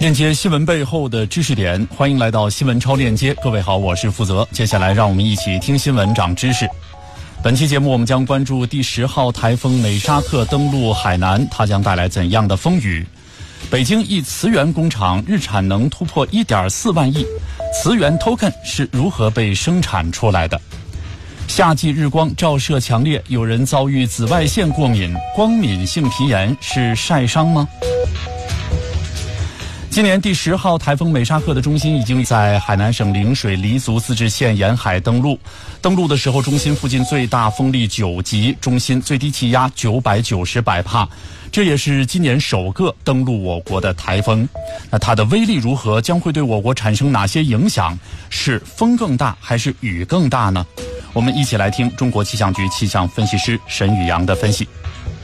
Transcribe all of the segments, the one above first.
链接新闻背后的知识点，欢迎来到新闻超链接。各位好，我是负责。接下来让我们一起听新闻长知识。本期节目我们将关注第10号台风美沙克登陆海南，它将带来怎样的风雨？北京一磁源工厂日产能突破1.4万亿，磁源 token 是如何被生产出来的？夏季日光照射强烈，有人遭遇紫外线过敏，光敏性皮炎是晒伤吗？今年第10号台风美沙克的中心已经在海南省陵水黎族自治县沿海登陆。登陆的时候，中心附近最大风力9级，中心最低气压990百帕，这也是今年首个登陆我国的台风。那它的威力如何？将会对我国产生哪些影响？是风更大还是雨更大呢？我们一起来听中国气象局气象分析师沈宇阳的分析。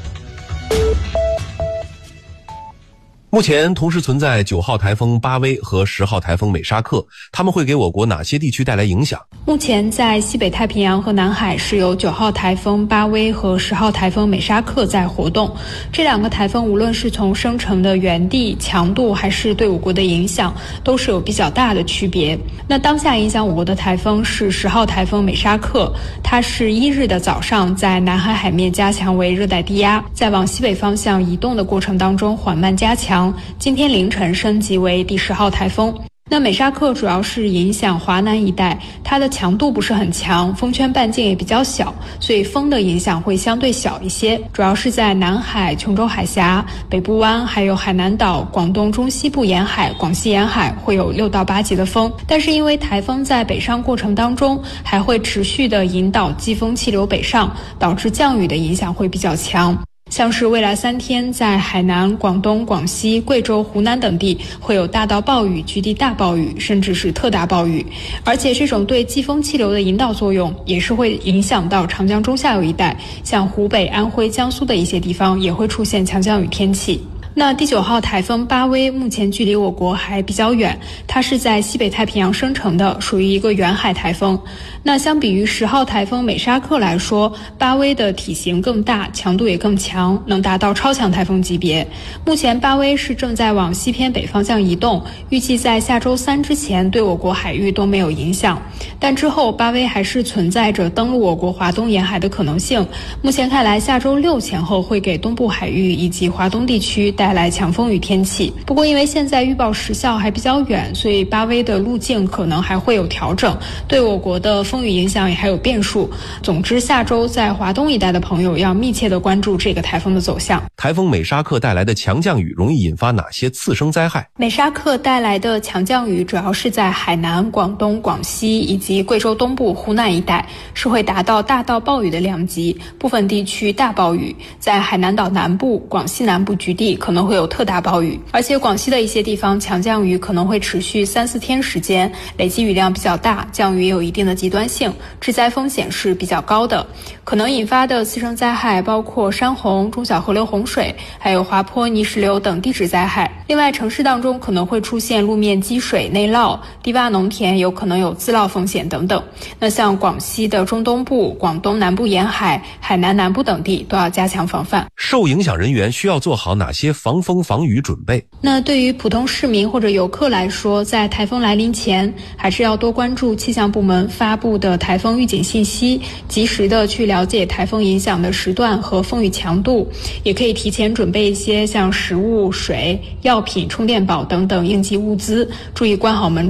目前同时存在9号台风巴威和10号台风美沙克，它们会给我国哪些地区带来影响？ 目前在西北太平洋和南海是有9号台风巴威和10号台风美沙克在活动。这两个台风无论是从生成的原地、强度还是对我国的影响，都是有比较大的区别。那当下影响我国的台风是10号台风美沙克，它是1日的早上在南海海面加强为热带低压，在往西北方向移动的过程当中缓慢加强，今天凌晨升级为第10号台风。那美沙克主要是影响华南一带，它的强度不是很强，风圈半径也比较小，所以风的影响会相对小一些，主要是在南海、琼州海峡、北部湾还有海南岛、广东中西部沿海、广西沿海会有6到8级的风。但是因为台风在北上过程当中还会持续的引导季风气流北上，导致降雨的影响会比较强。像是未来3天在海南、广东、广西、贵州、湖南等地会有大到暴雨、局地大暴雨，甚至是特大暴雨。而且这种对季风气流的引导作用也是会影响到长江中下游一带，像湖北、安徽、江苏的一些地方也会出现强降雨天气。那第9号台风巴威目前距离我国还比较远，它是在西北太平洋生成的，属于一个远海台风。那相比于10号台风美沙克来说，巴威的体型更大，强度也更强，能达到超强台风级别。目前巴威是正在往西偏北方向移动，预计在下周3之前对我国海域都没有影响。但之后巴威还是存在着登陆我国华东沿海的可能性。目前看来，下周6前后会给东部海域以及华东地区带来强风雨天气。不过因为现在预报时效还比较远，所以巴威的路径可能还会有调整，对我国的风雨影响也还有变数。总之，下周在华东一带的朋友要密切的关注这个台风的走向。 台风美沙克带来的强降雨容易引发哪些次生灾害？ 美沙克带来的强降雨主要是在海南、广东、广西以及贵州东部、湖南一带，是会达到大到暴雨的量级，部分地区大暴雨。在海南岛南部、广西南部局地可能会有特大暴雨，而且广西的一些地方强降雨可能会持续3-4天时间，累积雨量比较大，降雨也有一定的极端性，致灾风险是比较高的。可能引发的次生灾害包括山洪、中小河流洪水，还有滑坡、泥石流等地质灾害。另外，城市当中可能会出现路面积水、内涝，低洼农田有可能有自涝风险等等。那像广西的中东部、广东南部沿海、海南南部等地都要加强防范。 受影响人员需要做好哪些防风防雨准备？ 那对于普通市民或者游客来说，在台风来临前，还是要多关注气象部门发布的台风预警信息，及时的去了解台风影响的时段和风雨强度，也可以提前准备一些像食物、水、药品、充电宝等等应急物资，注意关好门